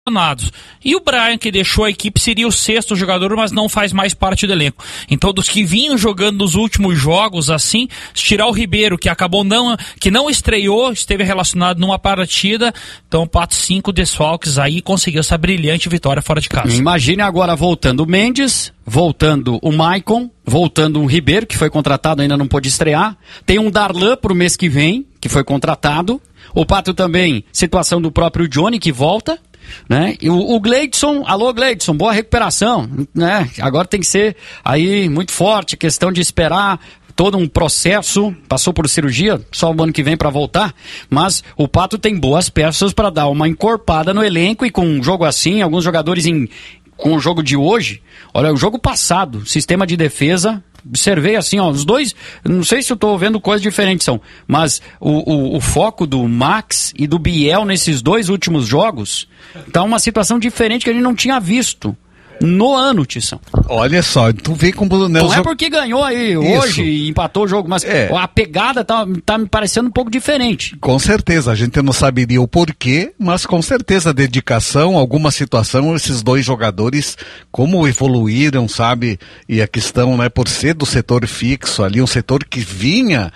E o Brian, que deixou a equipe, seria o sexto jogador, mas não faz mais parte do elenco. Então, dos que vinham jogando nos últimos jogos, assim, se tirar o Ribeiro, que acabou que não estreou, esteve relacionado numa partida, então o Pato 5 desfalques aí conseguiu essa brilhante vitória fora de casa. Imagine agora voltando o Mendes, voltando o Maicon, voltando o Ribeiro, que foi contratado, ainda não pôde estrear. Tem um Darlan pro mês que vem, que foi contratado. O Pato também, situação do próprio Johnny, que volta, né? E o Gleidson, alô Gleidson, boa recuperação, né? Agora tem que ser aí muito forte, questão de esperar todo um processo, passou por cirurgia, só o ano que vem para voltar, mas o Pato tem boas peças para dar uma encorpada no elenco, e com um jogo assim, alguns jogadores com o jogo de hoje, olha, o jogo passado, sistema de defesa, observei assim, ó, os dois, não sei se eu tô vendo coisas diferentes, mas o foco do Max e do Biel nesses dois últimos jogos tá uma situação diferente que a gente não tinha visto no ano, Tição. Olha só, tu vê como... Não é porque ganhou aí hoje e empatou o jogo, mas a pegada tá me parecendo um pouco diferente. Com certeza, a gente não saberia o porquê, mas com certeza a dedicação, alguma situação, esses dois jogadores, como evoluíram, sabe? E a questão, né, por ser do setor fixo ali, um setor que vinha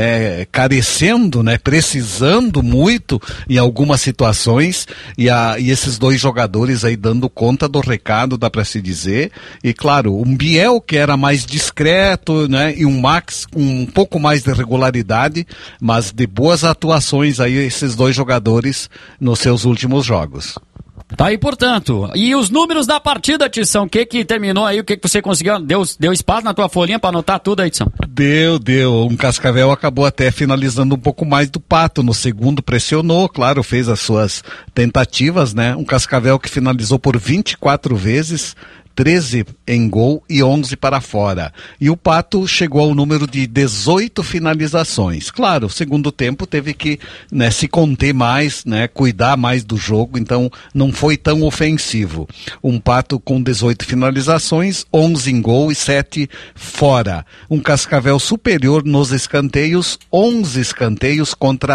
carecendo, né, precisando muito em algumas situações, e esses dois jogadores aí dando conta do recado, para se dizer, e claro, um Biel que era mais discreto, né, e um Max com um pouco mais de regularidade, mas de boas atuações aí esses dois jogadores nos seus últimos jogos. Tá aí, portanto. E os números da partida, Tição, o que terminou aí, o que você conseguiu? Deu espaço na tua folhinha pra anotar tudo aí, Tição? Deu. Um Cascavel acabou até finalizando um pouco mais do Pato. No segundo pressionou, claro, fez as suas tentativas, né? Um Cascavel que finalizou por 24 vezes, 13 em gol e 11 para fora. E o Pato chegou ao número de 18 finalizações. Claro, segundo tempo teve que, né, se conter mais, né, cuidar mais do jogo, então não foi tão ofensivo. Um Pato com 18 finalizações, 11 em gol e 7 fora. Um Cascavel superior nos escanteios, 11 escanteios contra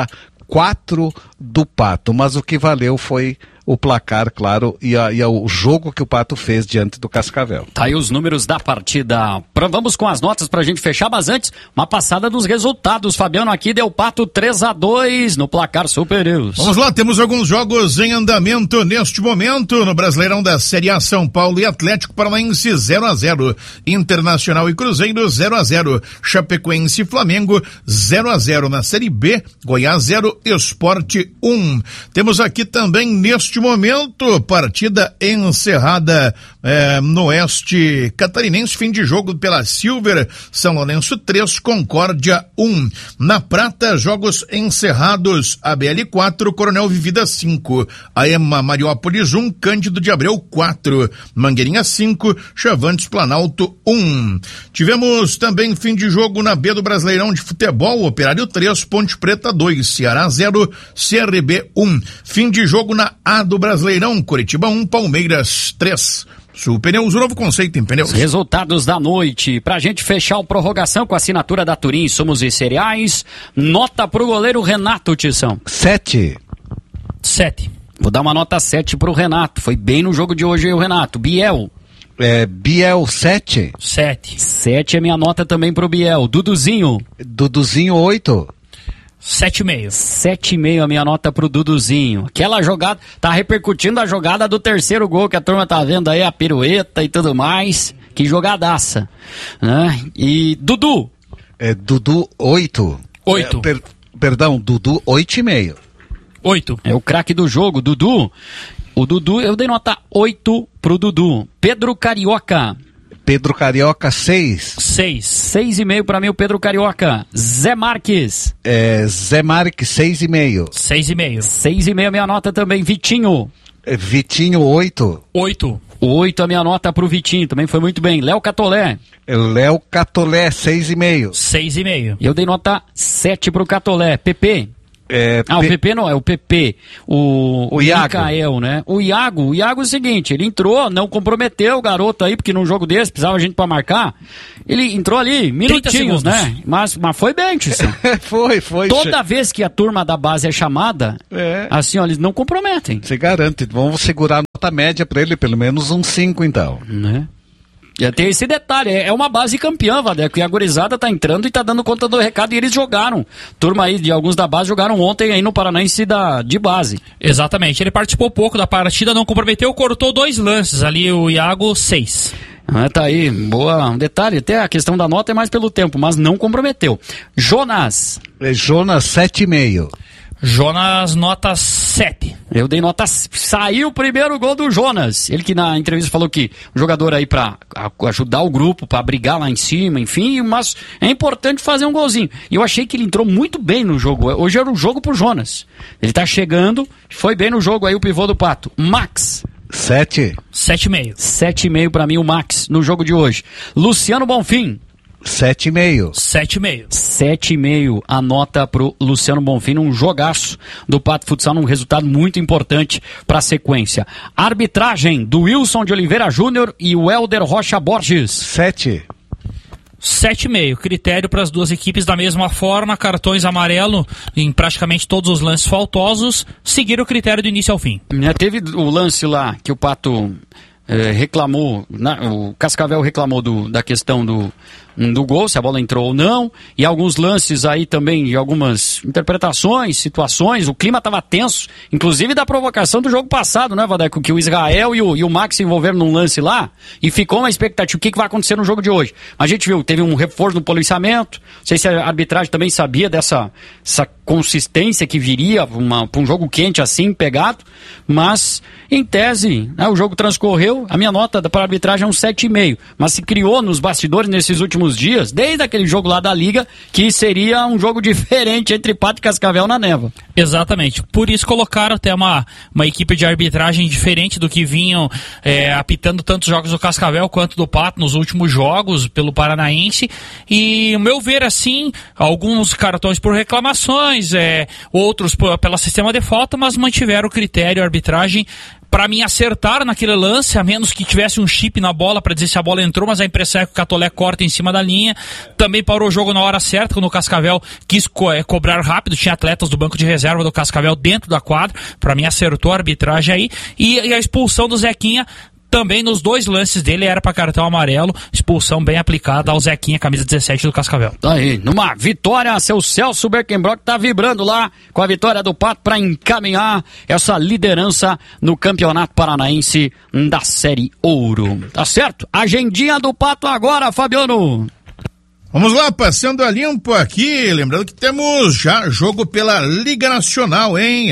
4 do Pato. Mas o que valeu foi o placar, claro, e o jogo que o Pato fez diante do Cascavel. Tá aí os números da partida. Vamos com as notas pra gente fechar, mas antes, uma passada dos resultados. Fabiano aqui deu Pato 3-2 no placar superior. Vamos lá, temos alguns jogos em andamento neste momento. No Brasileirão da Série A, São Paulo e Atlético Paranaense 0-0. Internacional e Cruzeiro 0-0. Chapecoense e Flamengo 0-0. Na Série B, Goiás 0, Sport 1. Temos aqui também neste momento, partida encerrada no Oeste Catarinense, fim de jogo pela Silver, São Lourenço 3, Concórdia 1. Na Prata, jogos encerrados, ABL 4, Coronel Vivida 5, AEMA Mariópolis 1, Cândido de Abreu 4, Mangueirinha 5, Chavantes Planalto 1. Tivemos também fim de jogo na B do Brasileirão de Futebol, Operário 3, Ponte Preta 2, Ceará 0, CRB 1. Fim de jogo na A do Brasileirão, Curitiba 1, Palmeiras 3. Sul Pneus, o novo conceito em pneus. Resultados da noite. Pra gente fechar o prorrogação com a assinatura da Turim Insumos e Cereais. Nota pro goleiro Renato, Tição. 7. Vou dar uma nota 7 pro Renato. Foi bem no jogo de hoje aí o Renato. Biel. Biel 7. 7 é minha nota também pro Biel. Duduzinho 8. 7,5. 7,5 a minha nota pro Duduzinho. Aquela jogada, tá repercutindo a jogada do terceiro gol que a turma tá vendo aí, a pirueta e tudo mais. Que jogadaça, né? E Dudu? Dudu 8. Perdão, Dudu 8,5. 8. É o craque do jogo, Dudu. O Dudu, eu dei nota 8 pro Dudu. Pedro Carioca 6. 6,5 pra mim o Pedro Carioca. Zé Marques. Zé Marques 6,5. 6,5 a minha nota também. Vitinho 8. 8 a minha nota pro Vitinho, também foi muito bem. Léo Catolé 6,5. 6,5. E eu dei nota 7 pro Catolé. PP. O PP não, é o PP. O Iago. Micael, né? O Iago é o seguinte, ele entrou, não comprometeu o garoto aí, porque num jogo desse precisava a gente pra marcar. Ele entrou ali, minutinhos, né? Mas foi bem, Tício. Foi. Toda vez que a turma da base é chamada, assim, ó, eles não comprometem. Você garante, vamos segurar nota média para ele, pelo menos um 5, então. Né? E tem esse detalhe, é uma base campeã, Vadeco, e a gurizada tá entrando e tá dando conta do recado, e eles jogaram. Turma aí de alguns da base jogaram ontem aí no Paranaense de base. Exatamente, ele participou pouco da partida, não comprometeu, cortou 2 lances, ali o Iago 6. Tá aí, boa. Um detalhe, até a questão da nota é mais pelo tempo, mas não comprometeu. Jonas. Jonas, 7,5. Jonas, nota 7. Eu dei nota... Saiu o primeiro gol do Jonas. Ele que na entrevista falou que um jogador aí pra ajudar o grupo, pra brigar lá em cima, enfim, mas é importante fazer um golzinho. E eu achei que ele entrou muito bem no jogo. Hoje era um jogo pro Jonas. Ele tá chegando, foi bem no jogo aí o pivô do Pato. Max. 7. 7,5. 7,5 pra mim o Max no jogo de hoje. Luciano Bonfim. 7,5. 7,5. 7,5 a nota pro Luciano Bonfim, num jogaço do Pato Futsal, num resultado muito importante para a sequência. Arbitragem do Wilson de Oliveira Júnior e o Helder Rocha Borges. 7. 7,5. Critério para as duas equipes da mesma forma, cartões amarelo em praticamente todos os lances faltosos, seguir o critério do início ao fim. Teve o lance lá que o Pato reclamou, o Cascavel reclamou da questão do gol, se a bola entrou ou não, e alguns lances aí também de algumas interpretações, situações, o clima estava tenso, inclusive da provocação do jogo passado, né, Vadeco, que o Israel e o Max se envolveram num lance lá, e ficou uma expectativa, o que vai acontecer no jogo de hoje? A gente viu, teve um reforço no policiamento, não sei se a arbitragem também sabia dessa consistência que viria para um jogo quente assim, pegado, mas em tese, né, o jogo transcorreu, a minha nota para a arbitragem é um 7,5, mas se criou nos bastidores nesses últimos dias, desde aquele jogo lá da Liga, que seria um jogo diferente entre Pato e Cascavel na névoa. Exatamente, por isso colocaram até uma equipe de arbitragem diferente do que vinham apitando tantos jogos do Cascavel quanto do Pato nos últimos jogos pelo Paranaense, e o meu ver assim, alguns cartões por reclamações, outros pelo sistema de falta, mas mantiveram o critério, a arbitragem. Para mim, acertaram naquele lance, a menos que tivesse um chip na bola para dizer se a bola entrou, mas a impressão é que o Catolé corta em cima da linha. Também parou o jogo na hora certa, quando o Cascavel quis cobrar rápido, tinha atletas do banco de reserva do Cascavel dentro da quadra. Para mim, acertou a arbitragem aí. E a expulsão do Zequinha, também nos 2 lances dele era para cartão amarelo, expulsão bem aplicada ao Zequinha, camisa 17 do Cascavel. Tá aí, numa vitória, seu Celso Berkenbrock tá vibrando lá com a vitória do Pato para encaminhar essa liderança no Campeonato Paranaense da Série Ouro. Tá certo? Agendinha do Pato agora, Fabiano. Vamos lá, passando a limpo aqui, lembrando que temos já jogo pela Liga Nacional, hein?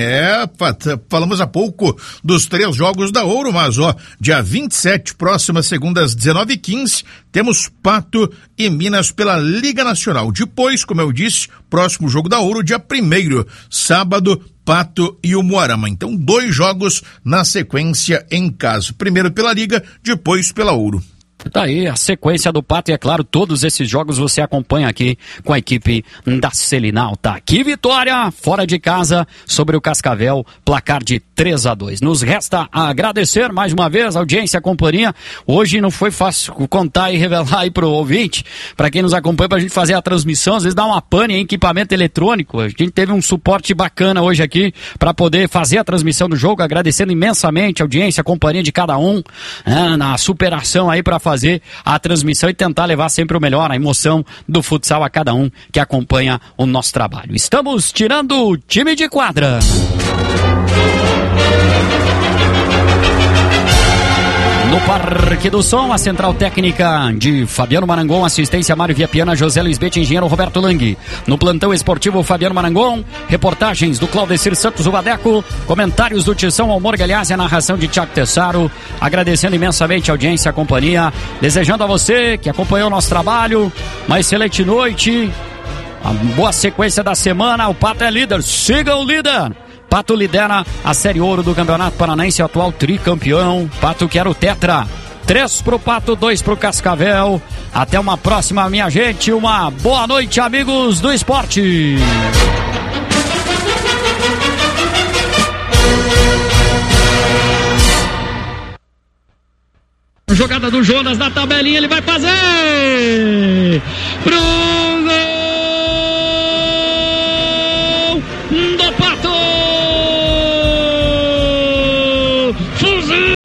Falamos há pouco dos 3 jogos da Ouro, mas dia 27, próxima segunda às 19h15, temos Pato e Minas pela Liga Nacional. Depois, como eu disse, próximo jogo da Ouro, dia 1º, sábado, Pato e o Moarama. Então, 2 jogos na sequência em casa. Primeiro pela Liga, depois pela Ouro. Tá aí a sequência do Pato e, é claro, todos esses jogos você acompanha aqui com a equipe da Selinal, tá? Que vitória fora de casa sobre o Cascavel, placar de 3-2. Nos resta agradecer mais uma vez a audiência, a companhia. Hoje não foi fácil contar e revelar aí pro ouvinte, para quem nos acompanha, pra gente fazer a transmissão, às vezes dá uma pane em equipamento eletrônico. A gente teve um suporte bacana hoje aqui para poder fazer a transmissão do jogo, agradecendo imensamente a audiência, a companhia de cada um, na superação aí para fazer a transmissão e tentar levar sempre o melhor, a emoção do futsal a cada um que acompanha o nosso trabalho. Estamos tirando o time de quadra. No Parque do Som, a central técnica de Fabiano Marangon, assistência Mário Viapiana, José Luiz Bete, engenheiro Roberto Lang. No plantão esportivo, Fabiano Marangon, reportagens do Claudecir Santos, o Vadeco, comentários do Tição Almor Galeazzi, a narração de Thiago Tessaro, agradecendo imensamente a audiência, a companhia, desejando a você que acompanhou o nosso trabalho, uma excelente noite, uma boa sequência da semana. O Pato é líder, siga o líder. Pato lidera a Série Ouro do Campeonato Paranaense, atual tricampeão. Pato quer o tetra. 3 pro Pato, 2 pro Cascavel. Até uma próxima, minha gente. Uma boa noite, amigos do esporte. Jogada do Jonas na tabelinha, ele vai fazer pro gol do Pato.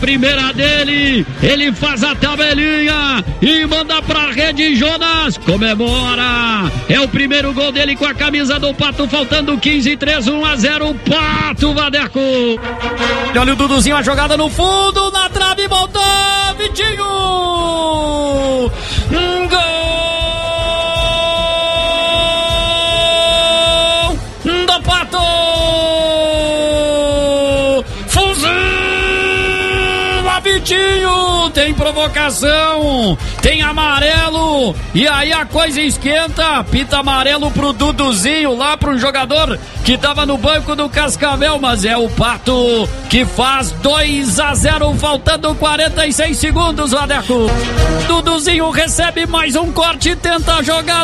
primeira dele, ele faz a tabelinha e manda pra rede. Jonas comemora, é o primeiro gol dele com a camisa do Pato, faltando 15, 3, 1-0, Pato, Vadeco. Olha o Duduzinho, a jogada no fundo, na trave, voltou, Vitinho, gol do Pato, fuzila Vitinho, tem provocação, tem amarelo, e aí a coisa esquenta, pita amarelo pro Duduzinho, lá pro jogador que tava no banco do Cascavel, mas é o Pato que faz 2-0, faltando 46 segundos, Vadeco. Duduzinho recebe mais um corte, tenta jogar